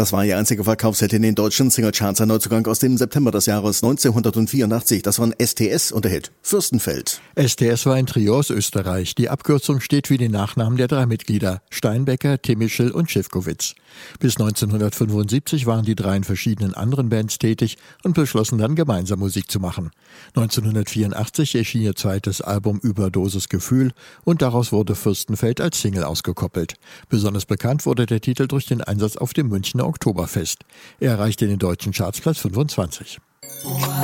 Das war ihr einziger Verkaufshit in den deutschen Singlecharts, ein Neuzugang aus dem September des Jahres 1984. Das waren STS und der Hit Fürstenfeld. STS war ein Trio aus Österreich. Die Abkürzung steht wie die Nachnamen der 3 Mitglieder: Steinbecker, Timischl und Schiffkowitz. Bis 1975 waren die 3 in verschiedenen anderen Bands tätig und beschlossen dann gemeinsam Musik zu machen. 1984 erschien ihr zweites Album Überdosis Gefühl und daraus wurde Fürstenfeld als Single ausgekoppelt. Besonders bekannt wurde der Titel durch den Einsatz auf dem Münchner Oktoberfest. Er erreichte in den deutschen Charts Platz 25.